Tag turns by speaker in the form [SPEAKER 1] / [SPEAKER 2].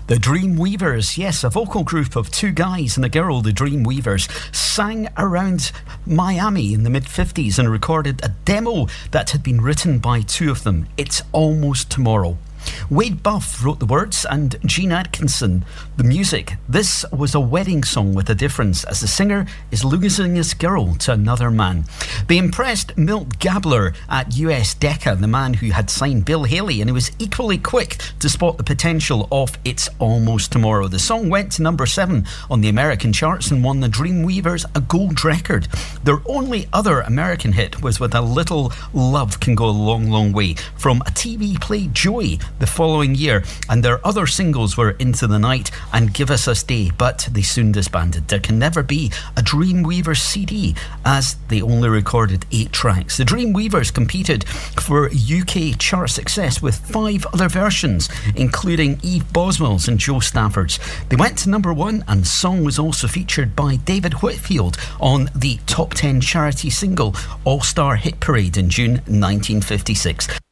[SPEAKER 1] The Dreamweavers, yes, a vocal group of two guys and a girl, the Dreamweavers, sang around Miami in the mid-50s and recorded a demo that had been written by two of them. It's Almost Tomorrow. Wade Buff wrote the words and Gene Atkinson the music. This was a wedding song with a difference, as the singer is losing his girl to another man. They impressed Milt Gabler at US Decca, the man who had signed Bill Haley, and he was equally quick to spot the potential of It's Almost Tomorrow. The song went to number 7 on the American charts and won the Dreamweavers a gold record. Their only other American hit was with A Little Love Can Go a Long, Long Way from a TV play, Joey, the following year, and their other singles were Into the Night and Give Us a Stay, but they soon disbanded. There can never be a Dreamweavers CD, as they only recorded 8 tracks. The Dreamweavers competed for UK chart success with 5 other versions, including Eve Boswell's and Joe Stafford's. They went to number 1, and the song was also featured by David Whitfield on the Top 10 charity single All-Star Hit Parade in June 1956.